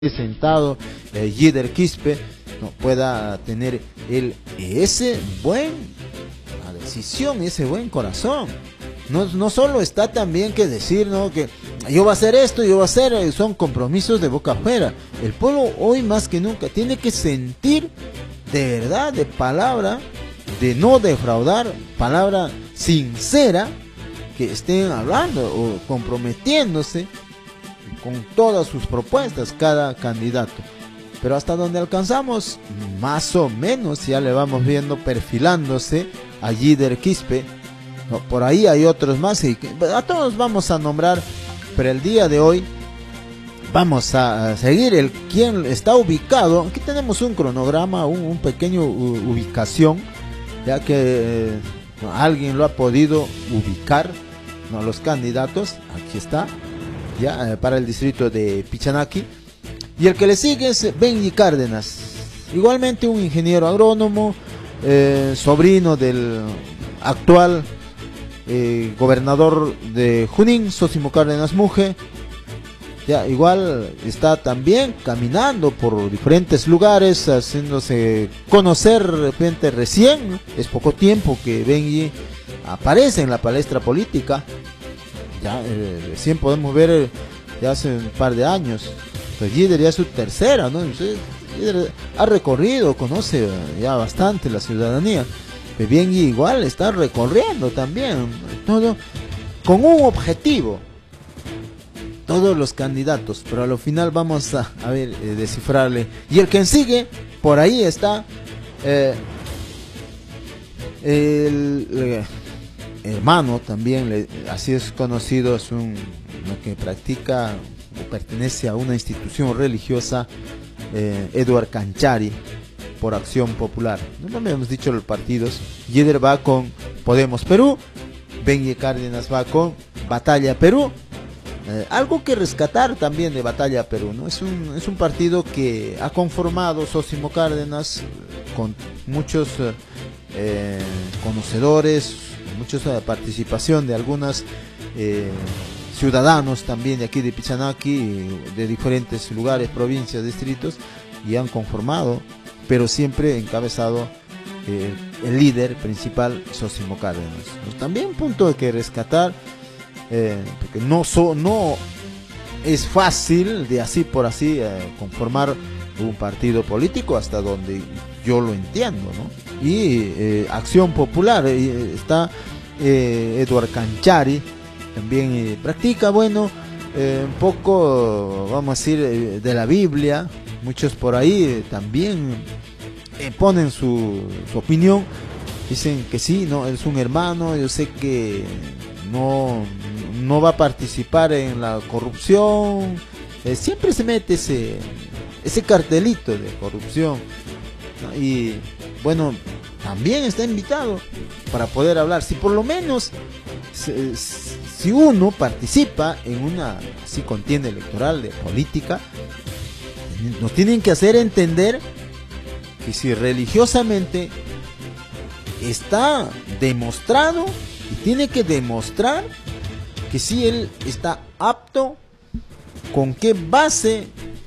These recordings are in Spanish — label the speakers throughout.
Speaker 1: sentado Yider Quispe no pueda tener ese buen decisión, ese buen corazón. No solo está también que decir, ¿no?, que yo voy a hacer esto, yo voy a hacer, son compromisos de boca afuera. El pueblo hoy más que nunca tiene que sentir de verdad, de palabra, de no defraudar, palabra sincera, que estén hablando o comprometiéndose con todas sus propuestas cada candidato. Pero hasta donde alcanzamos, más o menos ya le vamos viendo perfilándose a Yider Quispe. No, por ahí hay otros más y a todos vamos a nombrar, pero el día de hoy vamos a seguir quien está ubicado. Aquí tenemos un cronograma, un pequeño ubicación, ya que alguien lo ha podido ubicar, ¿no?, los candidatos. Aquí está, ya para el distrito de Pichanaki. Y el que le sigue es Benji Cárdenas, igualmente un ingeniero agrónomo, sobrino del actual gobernador de Junín, Zósimo Cárdenas Muge. Ya igual está también caminando por diferentes lugares, haciéndose conocer. De repente recién, es poco tiempo que Benji aparece en la palestra política. Ya recién podemos ver, ya hace un par de años. Pues Yider ya es su tercera, ¿no? Yider ha recorrido, conoce ya bastante la ciudadanía. Pero Benji igual está recorriendo también, todo con un objetivo. Todos los candidatos, pero a lo final vamos a ver, descifrarle. Y el que sigue, por ahí está el hermano también, así es conocido, es lo que practica o pertenece a una institución religiosa, Eduard Canchari, por Acción Popular. No me hemos dicho los partidos. Yider va con Podemos Perú, Benji Cárdenas va con Batalla Perú. Algo que rescatar también de Batalla Perú, ¿no? Es un partido que ha conformado Zósimo Cárdenas con muchos conocedores, mucha participación de algunos ciudadanos también de aquí de Pichanaki, de diferentes lugares, provincias, distritos, y han conformado, pero siempre encabezado el líder principal, Zósimo Cárdenas. Pues también punto que rescatar, porque no es fácil de así por así conformar un partido político, hasta donde yo lo entiendo, ¿no? Y Acción Popular, está Eduard Canchari, también practica, bueno, un poco, vamos a decir, de la Biblia. Muchos por ahí también ponen su opinión, dicen que sí, no, es un hermano, yo sé que no va a participar en la corrupción, siempre se mete ese cartelito de corrupción, ¿no? Y bueno, también está invitado para poder hablar. Si por lo menos si uno participa en una así contienda electoral de política, nos tienen que hacer entender que si religiosamente está demostrado, y tiene que demostrar que si él está apto, con qué base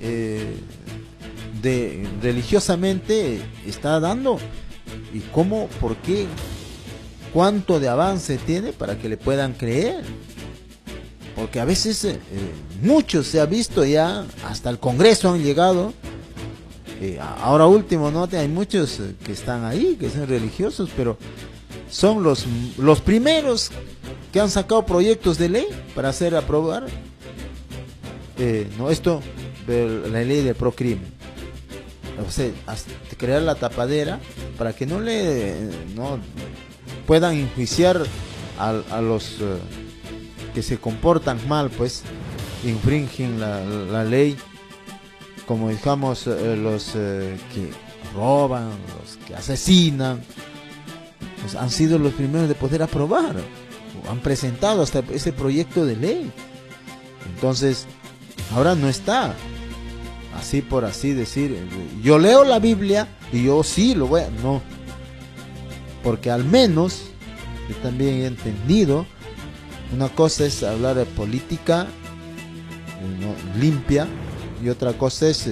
Speaker 1: religiosamente está dando, y cómo, por qué, cuánto de avance tiene para que le puedan creer. Porque a veces muchos se ha visto ya, hasta el Congreso han llegado. Ahora último, ¿no? Hay muchos que están ahí, que son religiosos, pero son los primeros que han sacado proyectos de ley para hacer aprobar no, esto de la ley de procrimen. O sea, hasta crear la tapadera para que no puedan enjuiciar a los que se comportan mal, pues infringen la ley, como digamos los que roban, los que asesinan, pues han sido los primeros de poder aprobar, han presentado hasta ese proyecto de ley. Entonces ahora no está así por así decir, yo leo la Biblia y yo sí lo voy a... No, porque al menos yo también he entendido, una cosa es hablar de política, ¿no?, limpia, Y otra cosa es